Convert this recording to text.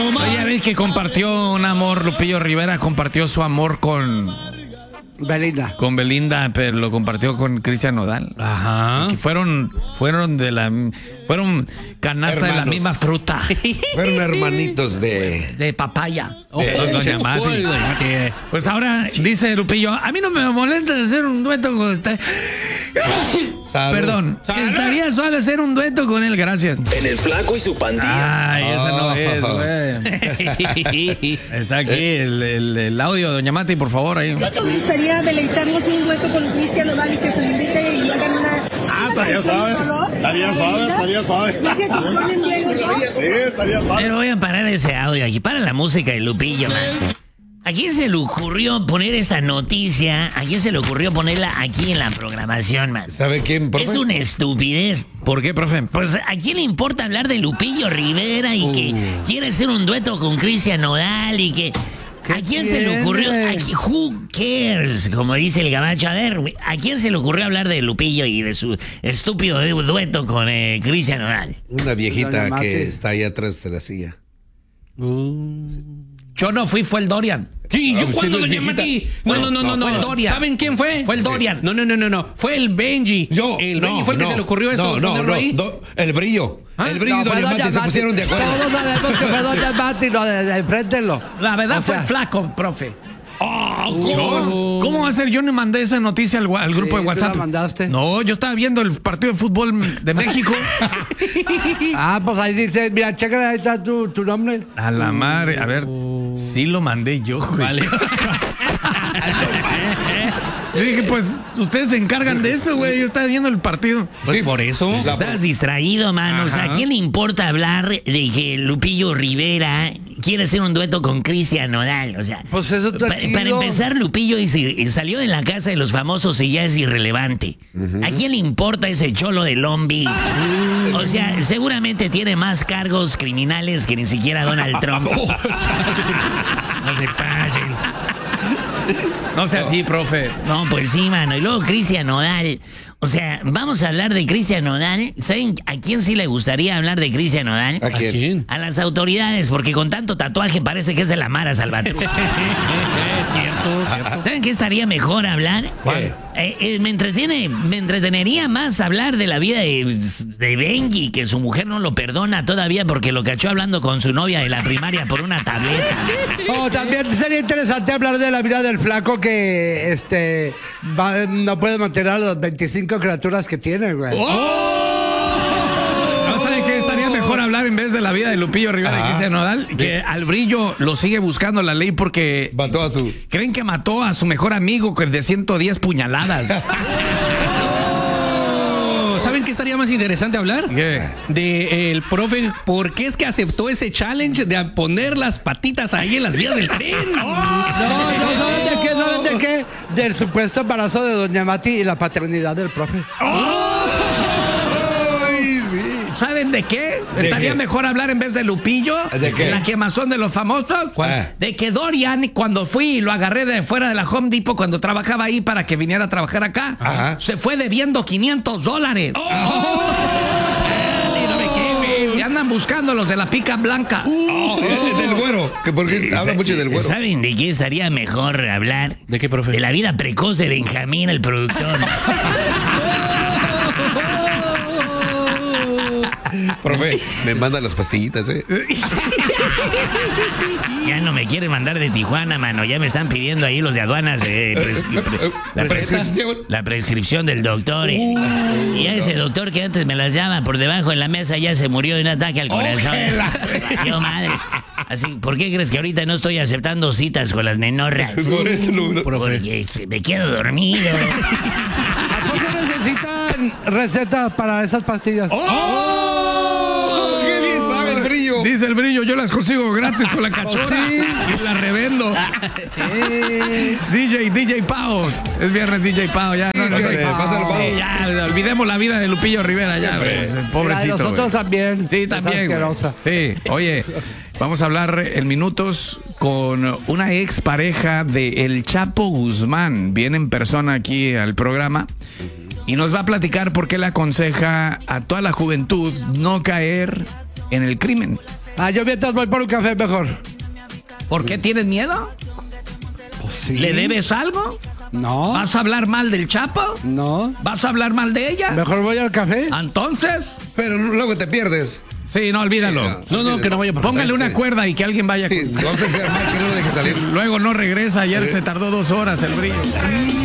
Oye, ves que compartió un amor, Lupillo Rivera compartió su amor con Belinda, pero lo compartió con Cristian Nodal. Ajá. Que fueron canasta Hermanos. de la misma fruta. Fueron hermanitos De papaya. Doña Mati. Pues ahora dice Lupillo, a mí no me molesta hacer un dueto con usted. Salud. Perdón, estaría suave hacer un dueto con él, gracias. En el Flaco y su pandilla. Ay, esa no es, güey. Está aquí el audio, doña Mati, por favor, ahí. Me gustaría deleitarnos en un dueto con Cristian Nodal y que se invite y hagan una... Estaría suave. ¿Ya que componen bien los dos? Sí, estaría suave. Pero voy a parar ese audio aquí. Para la música de Lupillo, man. ¿A quién se le ocurrió poner esta noticia? ¿A quién se le ocurrió ponerla aquí en la programación, man? ¿Sabe quién, profe? Es una estupidez. ¿Por qué, profe? Pues, ¿a quién le importa hablar de Lupillo Rivera y que quiere hacer un dueto con Cristian Nodal y que... ¿A quién se le ocurrió? Who cares? Como dice el gabacho. A ver, ¿a quién se le ocurrió hablar de Lupillo y de su estúpido dueto con Cristian Nodal? Una viejita que está ahí atrás de la silla. Yo no fui, fue el Dorian. Sí, yo sí, cuando no es doña viejita. Mati. No. fue el Dorian. ¿Saben quién fue? Fue el Dorian. No. Fue el Benji. Benji fue el que se le ocurrió eso. ponerlo ahí. El brillo. ¿Ah? El brillo y doña Mati se pusieron de acuerdo. Todos sabemos que fue doña Mati, enfréntenlo. La verdad O fue sea, flaco, profe. ¿Cómo va a ser? Yo no mandé esa noticia al grupo de ¿tú WhatsApp. la mandaste? No, yo estaba viendo el partido de fútbol de México. pues ahí dice, mira, chécale, ahí está tu nombre. A la madre, a ver, sí lo mandé yo, güey. Vale. Yo dije, pues, ustedes se encargan de eso, güey. Yo estaba viendo el partido. Pues por eso. Estás distraído, mano. O sea, ¿a quién le importa hablar de que Lupillo Rivera quiere hacer un dueto con Cristian Nodal? O sea, Pues eso está chido. para empezar, Lupillo salió de la casa de los famosos y ya es irrelevante. ¿A quién le importa ese cholo de Long Beach? O sea, seguramente tiene más cargos criminales que ni siquiera Donald Trump. No se pasen. No sea así, profe. No, pues sí, mano. Y luego Cristian Nodal. O sea, vamos a hablar de Cristian Nodal. ¿Saben a quién sí le gustaría hablar de Cristian Nodal? ¿A quién? A las autoridades, porque con tanto tatuaje parece que es de la Mara Salvatrucha. Cierto. ¿Saben qué estaría mejor hablar? ¿Cuál? Me entretenería más hablar de la vida de Benji, que su mujer no lo perdona todavía porque lo cachó hablando con su novia de la primaria por una tableta. También sería interesante hablar de la vida del flaco que no puede mantener a las 25 criaturas que tiene, güey. ¿No saben qué estaría mejor hablar en vez de la vida de Lupillo Rivera y Cristian Nodal? Que al Brillo lo sigue buscando la ley porque Mató a su... creen que mató a su mejor amigo de 110 puñaladas. ¿Saben qué estaría más interesante hablar? ¿Qué? De el profe, ¿por qué es que aceptó ese challenge de poner las patitas ahí en las vías del tren? No, ¿saben de qué? Del supuesto embarazo de doña Mati y la paternidad del profe. ¿Saben de qué? ¿De Estaría qué? mejor hablar en vez de Lupillo. ¿De qué? La quemazón de los famosos. ¿Cuál? De que Dorian, cuando fui y lo agarré de fuera de la Home Depot cuando trabajaba ahí para que viniera a trabajar acá, Ajá. se fue debiendo $500. Y andan buscando los de la pica blanca. Del güero. Que porque habla mucho del güero. ¿Saben de qué estaría mejor hablar? ¿De qué, profe? De la vida precoz de Benjamín, el productor. Profe, me manda las pastillitas, Ya no me quieren mandar de Tijuana, mano. Ya me están pidiendo ahí los de aduanas. La prescripción. La prescripción del doctor. Y ya ese doctor que antes me las llama por debajo en la mesa ya se murió de un ataque al corazón. Yo, madre. Así, ¿por qué crees que ahorita no estoy aceptando citas con las nenorras? Por eso no. Porque me quedo dormido. ¿A poco necesitan recetas para esas pastillas? ¡Qué bien sabe el Brillo! Dice el Brillo, yo las consigo gratis con la cachorra y las revendo. DJ Pau. Es viernes DJ Pau, ya. No, Pásale, Pau. Sí, ya, olvidemos la vida de Lupillo Rivera, ya, güey. Pobrecito. Nosotros güey. también. Sí, Es también. güey. asquerosa. Sí, oye, vamos a hablar en minutos con una expareja de El Chapo Guzmán. Viene en persona aquí al programa y nos va a platicar por qué le aconseja a toda la juventud no caer en el crimen. Yo mientras voy por un café mejor. ¿Por qué tienes miedo? Sí. ¿Le debes algo? No. ¿Vas a hablar mal del Chapo? No. ¿Vas a hablar mal de ella? Mejor voy al café. Entonces, Pero luego te pierdes. Sí, no, olvídalo. no, que no vaya por Póngale una Sí. cuerda y que alguien vaya. Sí, vamos a decir a Mike que no lo deje salir. Luego no regresa. Ayer se tardó 2 horas el brillo.